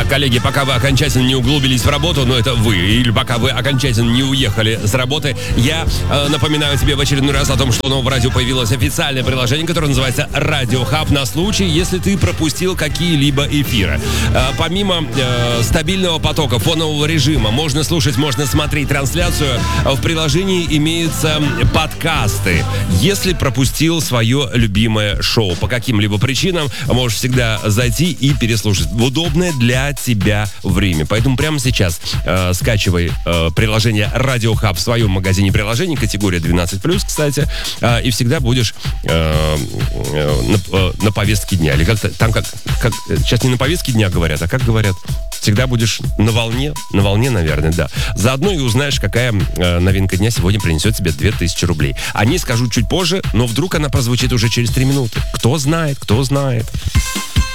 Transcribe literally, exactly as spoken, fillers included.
Итак, коллеги, пока вы окончательно не углубились в работу, но это вы, или пока вы окончательно не уехали с работы, я э, напоминаю тебе в очередной раз о том, что у нового радио появилось официальное приложение, которое называется «Радио Хаб», на случай, если ты пропустил какие-либо эфиры. Э, помимо э, стабильного потока, фонового режима, можно слушать, можно смотреть трансляцию, в приложении имеются подкасты. Если пропустил свое любимое шоу по каким-либо причинам, можешь всегда зайти и переслушать в удобное для тебя время. Поэтому прямо сейчас э, скачивай э, приложение «Радио Хаб» в своем магазине приложений, категория двенадцать плюс, кстати, э, и всегда будешь э, э, на, э, на повестке дня. Или как-то там как, как... Сейчас не на повестке дня говорят, а как говорят? Всегда будешь на волне, на волне, наверное, да. Заодно и узнаешь, какая э, новинка дня сегодня принесет тебе две тысячи рублей. О ней скажу чуть позже, но вдруг она прозвучит уже через три минуты. Кто знает, кто знает.